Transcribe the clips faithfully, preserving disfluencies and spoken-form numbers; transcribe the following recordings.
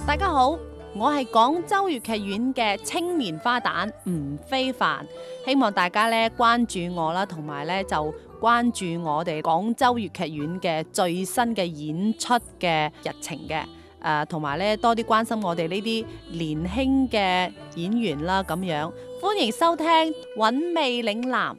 大家好，我係廣州粵劇院嘅青年花旦吳非凡，希望大家咧關注我啦，同埋咧就關注我哋廣州粵劇院嘅最新嘅演出嘅日程嘅，誒同埋咧多啲關心我哋呢啲年輕嘅演員啦，咁樣歡迎收聽《韻味嶺南》。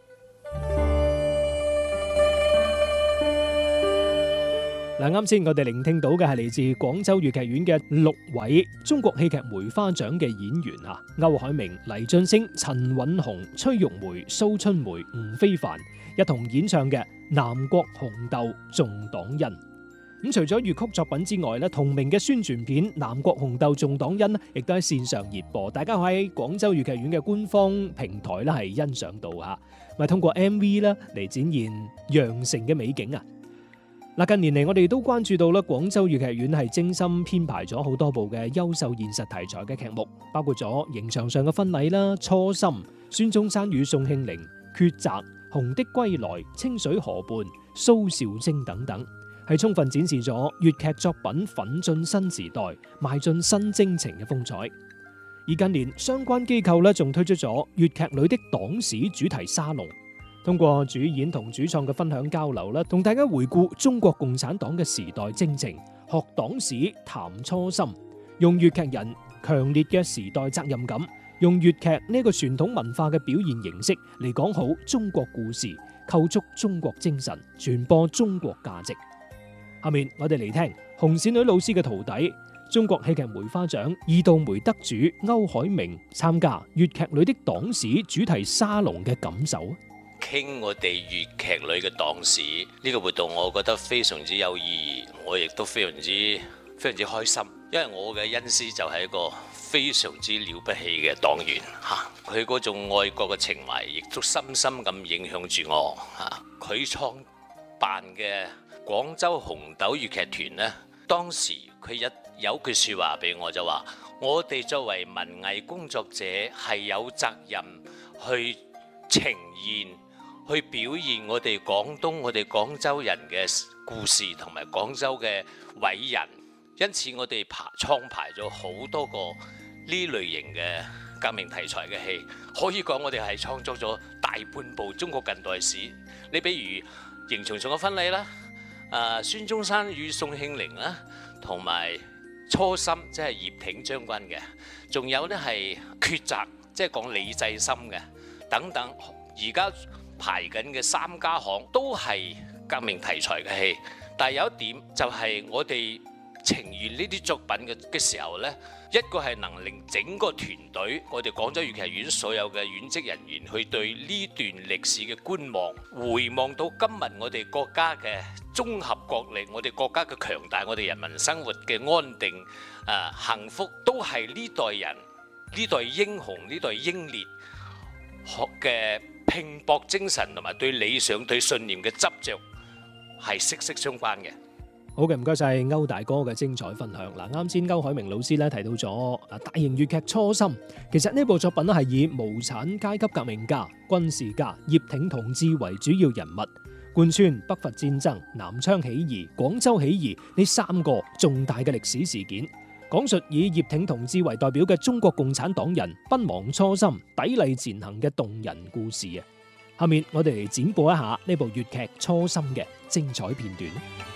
嗱，啱先我哋聆聽到嘅係嚟自廣州粵劇院嘅六位中國戲劇梅花獎嘅演員啊，歐海明、黎俊升、陳韻紅、崔玉梅、蘇春梅、吳非凡一同演唱嘅《南國紅豆眾黨恩》。咁除咗粵曲作品之外咧，同名嘅宣傳片《南國紅豆眾黨恩》亦都喺線上熱播，大家可以喺廣州粵劇院嘅官方平台咧係欣賞到吓，咪通過 M V 啦嚟展現羊城嘅美景啊！嗱，近年嚟我哋都關注到咧，廣州粵劇院係精心編排咗好多部嘅優秀現實題材嘅劇目，包括咗刑場上嘅婚禮啦、初心、孫中山與宋慶齡、抉擇、紅的歸來、清水河畔、蘇兆徵等等，係充分展示咗粵劇作品奮進新時代、邁進新征程嘅風采。而近年相關機構咧仲推出咗粵劇裏的黨史主題沙龍，通過主演同主創嘅分享交流啦，同大家回顧中國共產黨嘅時代征程，學黨史談初心，用粵劇人強烈嘅時代責任感，用粵劇呢個傳統文化嘅表現形式嚟講好中國故事，構築中國精神，傳播中國價值。下面我哋嚟聽紅線女老師嘅徒弟，中國戲劇梅花獎二道梅得主歐海明參加粵劇裏的黨史主題沙龍嘅感受。 傾我哋粵劇裏嘅黨史呢個活動，我覺得非常之有意義，我亦都非常之非常之開心，因為我嘅恩師就係一個非常之了不起嘅黨員嚇，佢嗰種愛國嘅情懷亦都深深咁影響住我嚇。佢創辦嘅廣州紅豆粵劇團呢，當時佢一有句説話俾我，就話我哋作為文藝工作者係有責任去呈現、去表現我哋廣東、我哋廣州人嘅故事同埋廣州嘅偉人，因此我哋排創排咗好多個呢類型嘅革命題材嘅戲，可以講我哋係創作咗大半部中國近代史。你比如邢松松嘅婚禮啦，啊孫中山與宋慶齡啦，同埋初心即係葉挺將軍嘅，仲有呢係抉擇，即係講李濟深嘅等等。而家排緊嘅三家巷都係革命題材嘅戲，但係有一點就係我哋呈現呢啲作品嘅嘅時候呢，一個係能令整個團隊，我哋廣州粵劇院所有嘅院職人員去對呢段歷史嘅觀望，回望到今日我哋國家嘅綜合國力，我哋國家嘅強大，我哋人民生活嘅安定、啊幸福，都係呢代人、呢代英雄、呢代英烈學嘅拼搏精神同埋對理想、對信念嘅執着係息息相關嘅。 好嘅，唔該晒歐大哥嘅精彩分享。嗱，啱先歐海明老師咧提到咗啊大型粵劇初心，其實呢部作品咧係以無產階級革命家、軍事家葉挺同志為主要人物，貫穿北伐戰爭、南昌起義、廣州起義呢三個重大嘅歷史事件，講述以葉挺同志為代表嘅中國共產黨人不忘初心、砥礪前行嘅動人故事啊！下面我哋嚟展播一下呢部粵劇《初心》嘅精彩片段。